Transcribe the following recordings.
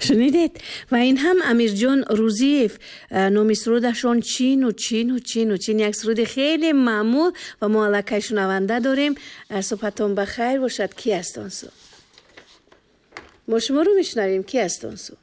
شنیدید؟ و این هم امیرجان روزیف نام سرودشون چین و چین و چین و چین، یک سرود خیلی معمول و ما علاقه شنونده داریم. صبحتون بخیر باشد. کی هستن سو؟ ما شما رو میشنویم. کی هستن سو؟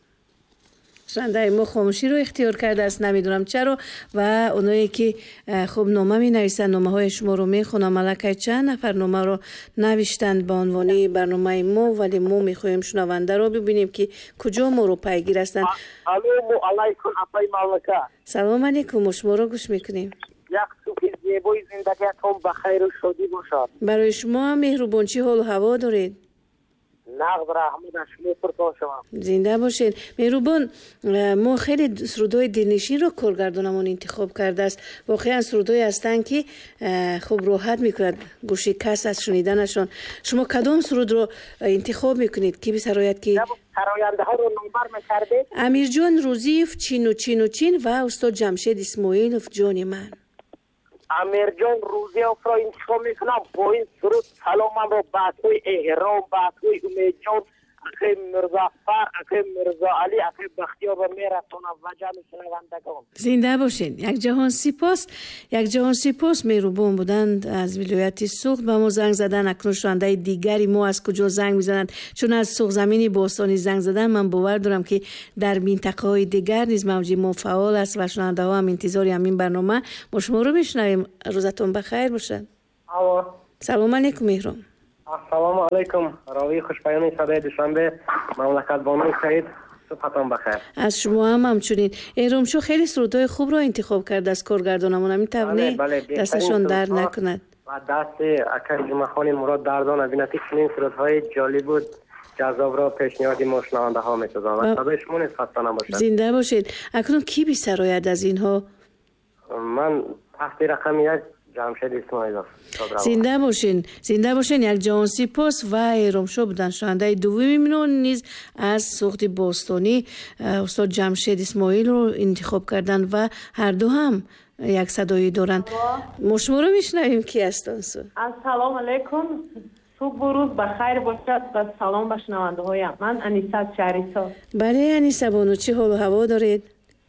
شنونده ما خاموشی رو اختیار کرده است، نمیدونم چرا. و اونایی که خوب نامه می نویسن، نامه های شما رو میخونم. ملکه چند نفر نامه رو نوشتند به عنوان برنامه ما، ولی ما میخوایم شنونده رو ببینیم که کجا ما رو پیگیر هستند. علیکم اپای ملکه. سلام علیکم، شما رو گوش میکنیم. یک صبح زیبای زندگیتون بخیر و شادی باشد. برای شما مهربان، چی حال و هوا دارید؟ نقد رحمت شما پرتون شما. زنده باشین. مهربان، ما خیلی سرودهای دلنشین رو کارگردانمون انتخاب کرده است. واقعا سرودهایی هستند که خوب راحت میکند گوشی کس از شنیدنشان. شما کدام سرود رو انتخاب میکنید که بسرایت که سراینده ها رو نمبر میکردید؟ امیرجان روزیف چین و چین و چین و استاد جمشید اسماعیلوف جان من. امیرجان روزیف را انتخاب میکنم. با این سرود سلامم رو به توی احرام، به توی امیدجان، اخی مرزافر، اخی مرزا علی، اخی بختیار و میرتونم و جمع شنوندگان. زنده باشین. یک جهان سپاس. یک جهان سپاس. مهربان بودند از ولایت سوخت به ما زنگ زدن. اکنون شنونده دیگری ما از کجا زنگ میزنند؟ چون از سوخت زمین باستانی زنگ زدن، من باور دارم که در منطقه های دیگر نیز موج ما فعال است و شنونده ها هم انتظار همین برنامه. ما شما رو میشنویم. روزتون بخیر باشد. سلام علیکم مهران. السلام علیکم. راوی خوشپیامی صدای دوشنبه مملکت بانوی سعید، صبحتان بخیر. از شما هم همچنین. ایرامشو خیلی سرودهای خوب رو انتخاب کرده از کارگردانمون. همین توانی دستشون در نکند و دست اکر جمعه خان مراد دردان از اینتی چنین سرودهای جالب بود جذاب را پیشنهادی ما شنونده ها می‌سازم و صدای شما نیز خسته نباشد. زنده باشید. اکنون کی بی‌سرایت از اینها؟ من تحت رقم 1 جمشید اسماعیلوف. زنده باشین. زنده باشین. یک جهان سپاس. و ایرامشو بودن شنونده دومی منون نیز از سوخت باستانی استاد جمشید اسماعیل رو انتخاب کردن و هر دو هم یک صدایی دارن. ما شما رو میشنویم. کی هستن؟ السلام علیکم. صبح و روز بخیر باشد و سلام به شنونده هایم. من انیسه شهریسا. بله انیسه بانو، چی حال و هوا دارید؟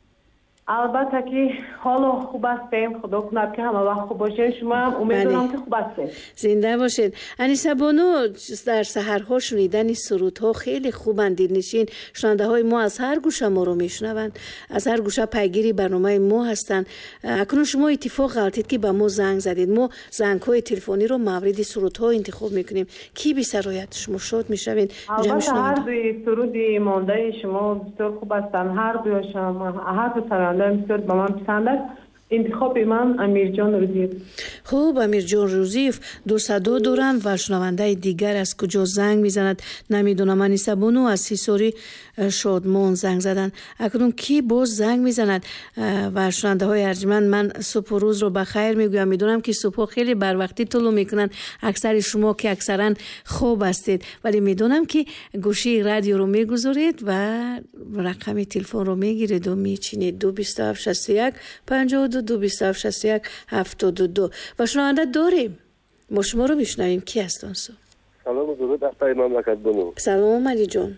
البته که حالا خوب هستیم، خدا کند که همه وقت خوب باشه. شما هم امیدوارم که خوب هستید. زنده باشید. انیسه بانو، در سحرها شنیدن سرودها خیلی خوبند، دلنشین. شنونده های ما از هر گوشه ما رو میشنوند، از هر گوشه پیگیری برنامه ما هستند. اکنون شما اتفاق غلطید که به ما زنگ زدید. ما زنگ های تلفنی رو مورد سرودها انتخاب میکنیم. کی بی سرایت شما شاد میشوین؟ البته هر دوی سرودی مانده شما بسیار خوب هستند. هر دوی شما، هر دو سرانده بسیار به من پسند است. انتخاب من امیرجان روزیف. خوب، امیرجان روزیف دو صدا دارن و شنونده دیگر از کجا زنگ میزند نمیدونم. انیسه بانو از سیسوری شادمان زنگ زدن. اکنون کی باز زنگ میزند؟ و شنونده های ارجمند، من صبح و روز رو بخیر میگویم. میدونم که صبح خیلی بر وقتی طلوع میکنن، اکثر شما که اکثرا خوب هستید، ولی میدونم که گوشی رادیو رو میگذارید و رقم تلفن رو میگیرید و میچینید 22761 52 22761 72. و شنونده داریم. ما شما رو میشنویم. کی هستن؟ سلام و درود از مملکت بانو. سلام علی جان.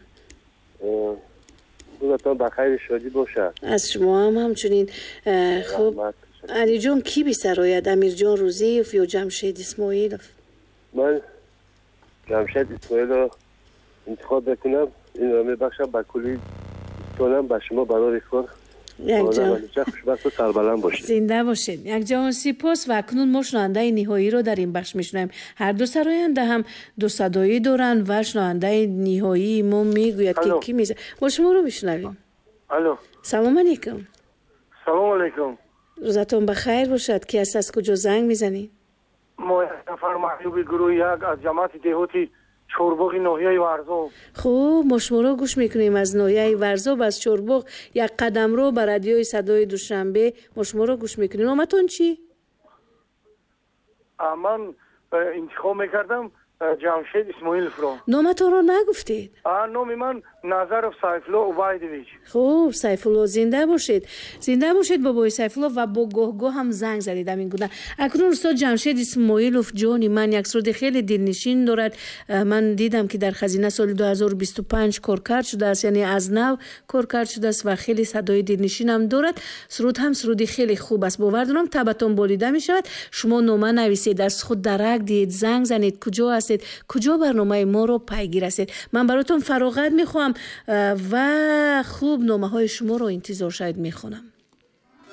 روزتان بخیر شادی باشد. از شما هم همچنین. خب علی جان، کی بی سرایت؟ امیرجان روزیف یا جمشید اسماعیلوف؟ من جمشید اسماعیل رو انتخاب بکنم. این رو میبخشم به کلی دوستانم، به شما برای کار یک جان خوشبخت و سربلند باشید. زنده باشید. یک جان سپاس. و اکنون ما شنونده نهایی رو در این بخش میشنویم. هر دو سراینده هم دو صدایی دارن و شنونده نهایی ما میگوید که کی میزه. ما شما رو میشنویم. الو. سلام علیکم. سلام علیکم. روزتون بخیر باشد. کی هست؟ از کجا زنگ میزنید؟ ما نفر محبوب گروه یک از جماعت دهوتی چورباغ ناحیه ورزو. خوب، ما شما رو گوش میکنیم از ناحیه ورزو. از چورباغ یک قدم رو بر رادیوی صدای دوشنبه ما شما رو گوش میکنیم. نامتون چی؟ من انتخاب میکردم جمشید اسماعیلوفро. номатонро нагуфтед? номи ман Назаров Сайфулло Убайдович. хуб, Сайфулло, зинда бошед. Зинда бошед бобои Сайфулло ва бо гоҳ-гоҳ ҳам занг задед ҳамин гуна. Акнун устод Ҷамшед Исмоилов ҷони ман як суруди хеле дилнишин дорад. Ман дидам ки дар хазина соли 2025 коркард шудааст, яъне аз нав коркард шудааст ва хеле садои дилнишинам дорад. суруд ҳам суруди хеле хуб аст. бовар дорам табатон болида мешавад. шумо нома нависед, аз худ дарак диҳед, занг занед, куҷо ҳастед, куҷо барномаи моро пайгир ҳастед. ман баротон фароғат мехоҳам ва хуб номаҳои шуморо интизор шаид мехонам.